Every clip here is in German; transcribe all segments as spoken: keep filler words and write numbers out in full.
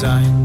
sein.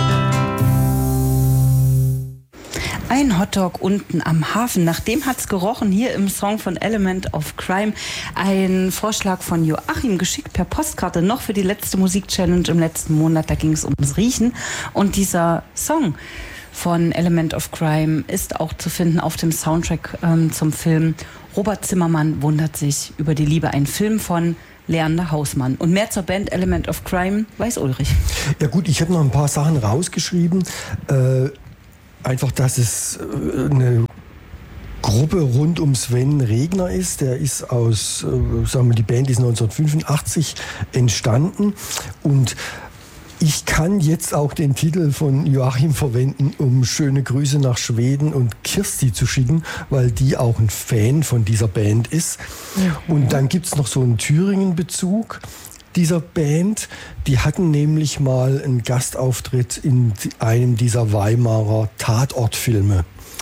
Ein Hotdog unten am Hafen. Nach dem hat's gerochen, hier im Song von Element of Crime. Ein Vorschlag von Joachim, geschickt per Postkarte, noch für die letzte Musik-Challenge im letzten Monat. Da ging es ums Riechen. Und dieser Song von Element of Crime ist auch zu finden auf dem Soundtrack ähm, zum Film Robert Zimmermann wundert sich über die Liebe. Ein Film von Leander Hausmann. Und mehr zur Band Element of Crime weiß Ulrich. Ja gut, ich habe noch ein paar Sachen rausgeschrieben. Äh, einfach, dass es eine Gruppe rund um Sven Regner ist. Der ist aus, äh, sagen wir, die Band ist neunzehnhundertfünfundachtzig entstanden. Und ich kann jetzt auch den Titel von Joachim verwenden, um schöne Grüße nach Schweden und Kirsti zu schicken, weil die auch ein Fan von dieser Band ist. Mhm. Und dann gibt es noch so einen Thüringen-Bezug dieser Band. Die hatten nämlich mal einen Gastauftritt in einem dieser Weimarer Tatortfilme.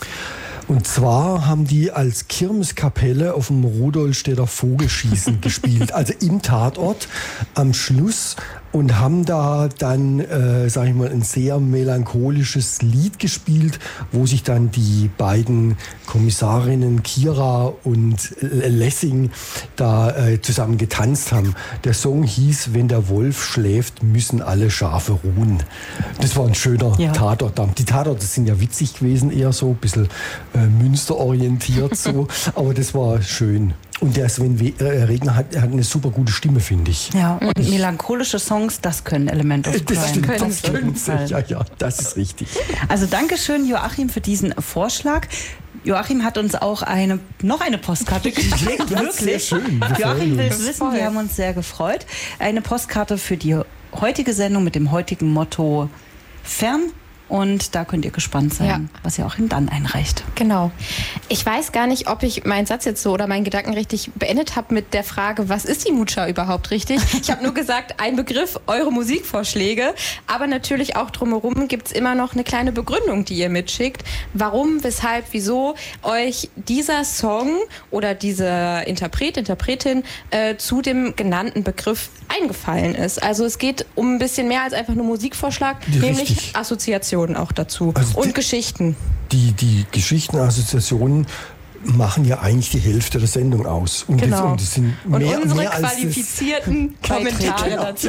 Und zwar haben die als Kirmeskapelle auf dem Rudolstädter Vogelschießen gespielt, also im Tatort am Schluss, und haben da dann, äh, sag ich mal, ein sehr melancholisches Lied gespielt, wo sich dann die beiden Kommissarinnen Kira und Lessing da äh, zusammen getanzt haben. Der Song hieß "Wenn der Wolf schläft, müssen alle Schafe ruhen". Das war ein schöner ja. Tatort. Die Tatorte sind ja witzig gewesen, eher so ein bisschen äh, münsterorientiert so, aber das war schön. Und der Sven Regner hat, hat eine super gute Stimme, finde ich. Ja, und ich, melancholische Songs, das können Element of Crime. Das stimmt, können das stimmt. Ja, ja, das ist richtig. Also dankeschön, Joachim, für diesen Vorschlag. Joachim hat uns auch eine, noch eine Postkarte geschickt. Ja, wirklich schön. Joachim will es wissen, wir haben uns sehr gefreut. Eine Postkarte für die heutige Sendung mit dem heutigen Motto Fern. Und da könnt ihr gespannt sein, ja. was ihr auch ihm dann einreicht. Genau. Ich weiß gar nicht, ob ich meinen Satz jetzt so oder meinen Gedanken richtig beendet habe mit der Frage, was ist die Mutscha überhaupt richtig? Ich habe nur gesagt, ein Begriff, eure Musikvorschläge. Aber natürlich auch drumherum gibt es immer noch eine kleine Begründung, die ihr mitschickt. Warum, weshalb, wieso euch dieser Song oder diese Interpret, Interpretin äh, zu dem genannten Begriff eingefallen ist. Also es geht um ein bisschen mehr als einfach nur Musikvorschlag, die nämlich richtig. Assoziationen auch dazu also und die, Geschichten. Die, die Geschichten-Assoziationen machen ja eigentlich die Hälfte der Sendung aus. Und, genau. das, und, das sind mehr, und unsere mehr qualifizierten Kommentare genau. dazu.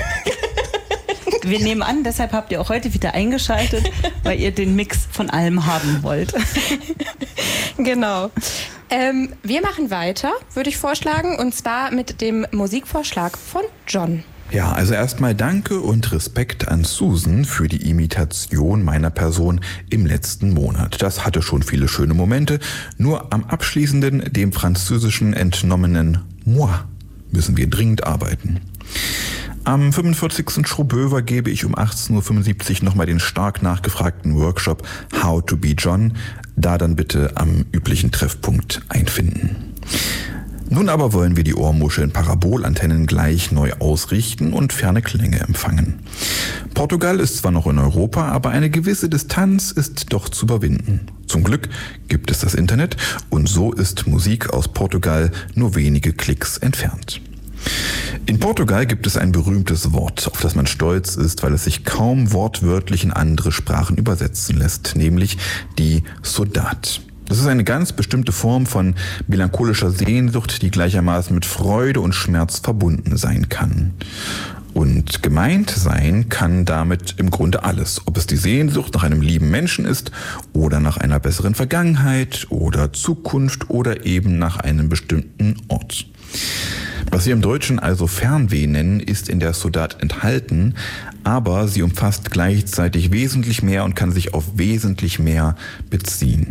Wir nehmen an, deshalb habt ihr auch heute wieder eingeschaltet, weil ihr den Mix von allem haben wollt. Genau. Ähm, wir machen weiter, würde ich vorschlagen, und zwar mit dem Musikvorschlag von John. Ja, also erstmal Danke und Respekt an Susan für die Imitation meiner Person im letzten Monat. Das hatte schon viele schöne Momente, nur am abschließenden, dem französischen entnommenen Moi, müssen wir dringend arbeiten. Am fünfundvierzigsten Schruböver gebe ich um achtzehn Uhr fünfundsiebzig nochmal den stark nachgefragten Workshop How to be John, da dann bitte am üblichen Treffpunkt einfinden. Nun aber wollen wir die Ohrmuscheln Parabolantennen gleich neu ausrichten und ferne Klänge empfangen. Portugal ist zwar noch in Europa, aber eine gewisse Distanz ist doch zu überwinden. Zum Glück gibt es das Internet und so ist Musik aus Portugal nur wenige Klicks entfernt. In Portugal gibt es ein berühmtes Wort, auf das man stolz ist, weil es sich kaum wortwörtlich in andere Sprachen übersetzen lässt, nämlich die Saudade. Das ist eine ganz bestimmte Form von melancholischer Sehnsucht, die gleichermaßen mit Freude und Schmerz verbunden sein kann. Und gemeint sein kann damit im Grunde alles. Ob es die Sehnsucht nach einem lieben Menschen ist oder nach einer besseren Vergangenheit oder Zukunft oder eben nach einem bestimmten Ort. Was wir im Deutschen also Fernweh nennen, ist in der Saudade enthalten, aber sie umfasst gleichzeitig wesentlich mehr und kann sich auf wesentlich mehr beziehen.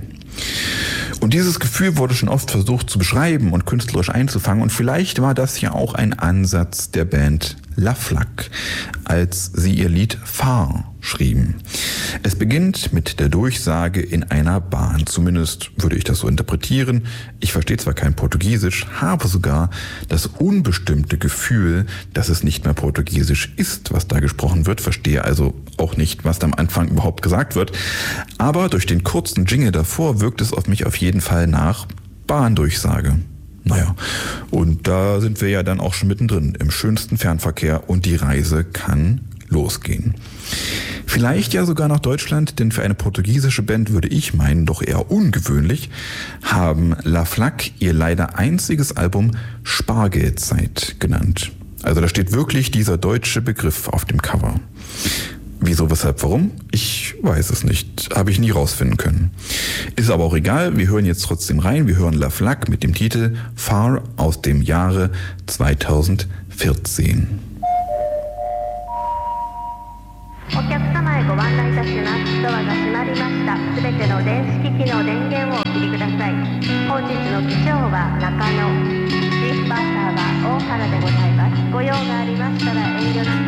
Und dieses Gefühl wurde schon oft versucht zu beschreiben und künstlerisch einzufangen, und vielleicht war das ja auch ein Ansatz der Band La Flaque, als sie ihr Lied Fahr schrieben. Es beginnt mit der Durchsage in einer Bahn, zumindest würde ich das so interpretieren. Ich verstehe zwar kein Portugiesisch, habe sogar das unbestimmte Gefühl, dass es nicht mehr Portugiesisch ist, was da gesprochen wird, verstehe also auch nicht, was da am Anfang überhaupt gesagt wird, aber durch den kurzen Jingle davor wirkt es auf mich auf jeden Fall nach Bahndurchsage. Naja, und da sind wir ja dann auch schon mittendrin im schönsten Fernverkehr und die Reise kann losgehen. Vielleicht ja sogar nach Deutschland, denn für eine portugiesische Band würde ich meinen, doch eher ungewöhnlich, haben La Flaque ihr leider einziges Album Spargelzeit genannt. Also da steht wirklich dieser deutsche Begriff auf dem Cover. Wieso, weshalb, warum? Ich weiß es nicht. Habe ich nie rausfinden können. Ist aber auch egal. Wir hören jetzt trotzdem rein. Wir hören La Flaque mit dem Titel Far aus dem Jahre zweitausendvierzehn. お客様へご案内いたします。ドアが閉まりました。すべての電子機器の電源をお切りください。本日の機長は中野、チーフバッターは大原でございます。ご用がありましたら遠慮なく